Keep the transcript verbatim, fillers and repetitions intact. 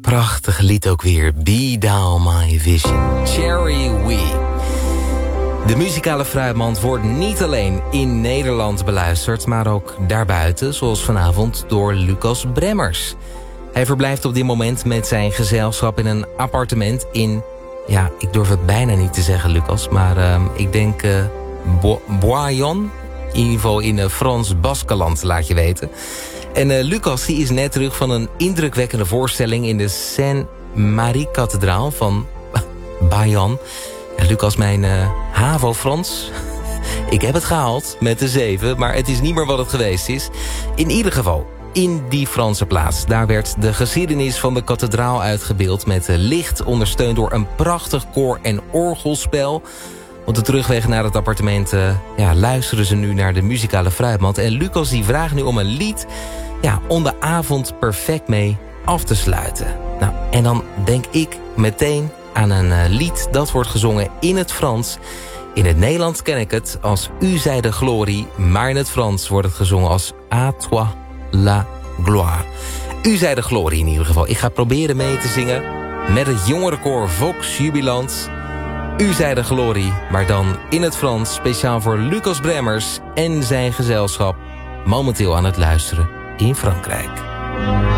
Prachtig lied ook weer. Be Thou My Vision. Cherry Wee. De muzikale fruitmand wordt niet alleen in Nederland beluisterd, maar ook daarbuiten, zoals vanavond door Lucas Bremmers. Hij verblijft op dit moment met zijn gezelschap in een appartement in, ja, ik durf het bijna niet te zeggen, Lucas, maar uh, ik denk uh, Bo- Boyon, in ieder geval in uh, Frans Baskeland, laat je weten. En uh, Lucas die is net terug van een indrukwekkende voorstelling in de Saint-Marie-kathedraal van Bayonne. Ja, Lucas, mijn uh, HAVO-Frans, ik heb het gehaald met de zeven, maar het is niet meer wat het geweest is. In ieder geval, in die Franse plaats, daar werd de geschiedenis van de kathedraal uitgebeeld met uh, licht, ondersteund door een prachtig koor- en orgelspel. Op de terugweg naar het appartement uh, ja, luisteren ze nu naar de muzikale fruitmand. En Lucas die vraagt nu om een lied ja, om de avond perfect mee af te sluiten. Nou, en dan denk ik meteen aan een uh, lied dat wordt gezongen in het Frans. In het Nederlands ken ik het als U zij de glorie, maar in het Frans wordt het gezongen als À toi la gloire. U zij de glorie in ieder geval. Ik ga proberen mee te zingen met het jongerenkoor Vox Jubilant. U zij de glorie, maar dan in het Frans, speciaal voor Lucas Bremmers en zijn gezelschap, momenteel aan het luisteren in Frankrijk.